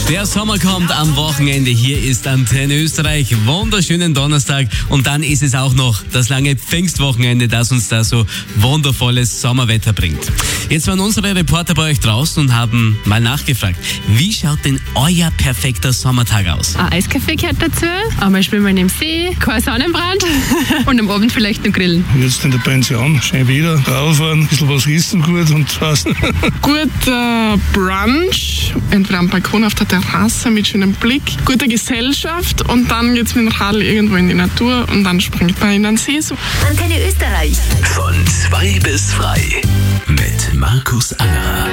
Der Sommer kommt am Wochenende. Hier ist Antenne Österreich. Wunderschönen Donnerstag. Und dann ist es auch noch das lange Pfingstwochenende, das uns da so wundervolles Sommerwetter bringt. Jetzt waren unsere Reporter bei euch draußen und haben mal nachgefragt, wie schaut denn euer perfekter Sommertag aus? Ein Eiskaffee gehört dazu, einmal spielen wir neben See, kein Sonnenbrand und am Abend vielleicht noch grillen. Jetzt in der Pension, schön wieder, rausfahren, ein bisschen was essen gut und passt. Guter Brunch, entweder am Balkon auf der Terrasse mit schönem Blick, gute Gesellschaft und dann geht's mit dem Radl irgendwo in die Natur und dann springt man in den See. Antenne Österreich. Von 2 bis 3 mit Markus Angerer.